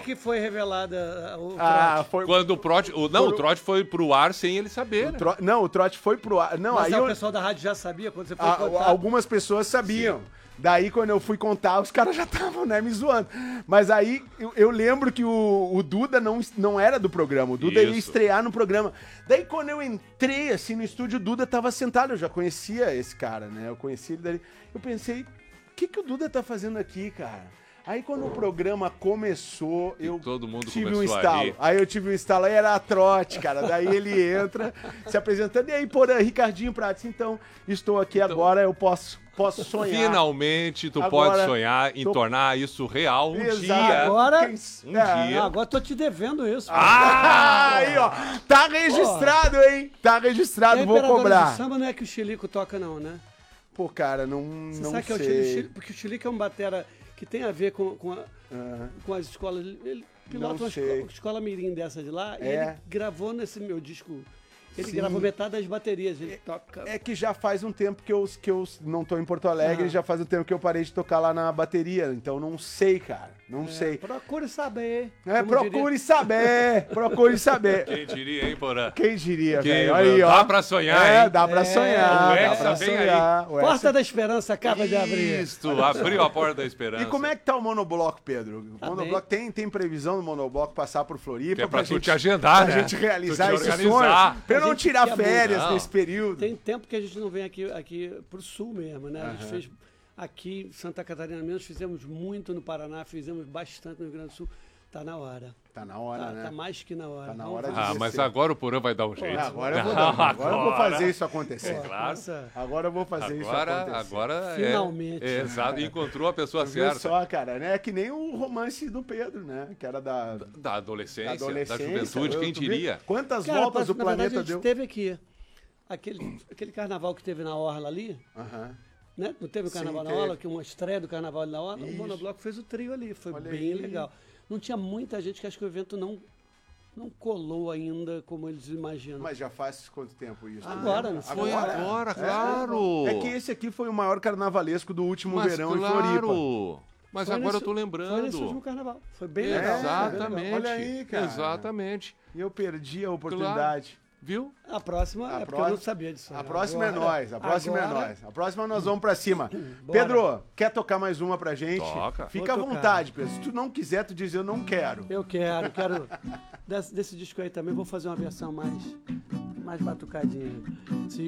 que foi revelada o trote? Foi... Quando o trote... o trote foi pro ar sem ele saber, né? Não, o trote foi pro ar. Não, Mas aí o pessoal da rádio já sabia quando você foi contar? Algumas pessoas sabiam. Sim. Daí, quando eu fui contar, os caras já estavam, né, me zoando. Mas aí, eu lembro que o Duda não era do programa. O Duda ia estrear no programa. Daí, quando eu entrei, assim, no estúdio, o Duda tava sentado. Eu já conhecia esse cara, né? Eu conhecia ele dali. Eu pensei, o que o Duda tá fazendo aqui, cara? Aí, quando o programa começou, todo mundo tive um estalo. Aí eu tive um estalo, aí era a trote, cara. Daí ele entra, se apresentando. E aí, porra, Ricardinho Prates, então, estou aqui agora, eu posso sonhar. Finalmente, tu pode sonhar em tornar isso real um dia. Agora, dia. Agora tô te devendo isso. Aí, ó. Tá registrado, hein? Tá registrado, vou cobrar. O samba não é que o Chilico toca, não, né? Pô, cara, não Você sabe sei. Que é o Chilico, porque o Chilico é um batera que tem a ver com as escolas. Ele pilota uma escola mirim dessa de lá e ele gravou nesse meu disco. Ele gravou metade das baterias, ele toca... É que já faz um tempo que eu não tô em Porto Alegre, já faz um tempo que eu parei de tocar lá na bateria, então não sei, cara, não sei. Procure saber. Procure saber, procure saber. Quem diria, hein, Porã? Quem diria, velho? Aí, ó. Dá pra sonhar, hein? Dá pra sonhar, dá pra sonhar. Porta da Esperança acaba de abrir. Isso, abriu a porta da esperança. E como é que tá o monobloco, Pedro? O monobloco tem previsão do monobloco passar por Floripa? Que é pra tu te agendar, né? Pra gente realizar esse sonho. Pra não tirar férias nesse período. Tem tempo que a gente não vem aqui pro sul mesmo, né? A gente fez aqui em Santa Catarina mesmo, fizemos muito no Paraná, fizemos bastante no Rio Grande do Sul. Tá na hora. Tá na hora, né? Tá mais que na hora. Tá na hora de mas agora o Porã vai dar um jeito. Agora eu vou fazer isso acontecer. Claro. Agora eu vou fazer isso acontecer. Agora finalmente. Exato, encontrou a pessoa certa. Só, cara, né? É que nem o romance do Pedro, né? Que era da adolescência, da juventude, quem diria? Quantas voltas o planeta deu? A gente teve aqui aquele carnaval que teve na Orla ali, né? Não teve o carnaval na Orla, que uma estreia do carnaval ali na Orla, o Monobloco fez o trio ali, foi bem legal. Não tinha muita gente, que acho que o evento não colou ainda como eles imaginam. Mas já faz quanto tempo isso? Agora, não foi? Agora, claro. É que esse aqui foi o maior carnavalesco do último verão em Floripa. Mas agora eu tô lembrando. Foi nesse último carnaval. Foi bem legal. Exatamente. Olha aí, cara. Exatamente. E eu perdi a oportunidade. Claro. Viu? A próxima porque eu não sabia disso. A próxima é nós. A próxima é nós. A próxima nós vamos pra cima. Pedro, quer tocar mais uma pra gente? Toca. Fica à vontade, Pedro. Se tu não quiser, tu diz eu não quero. Eu quero. Desse disco aí também vou fazer uma versão mais batucadinha.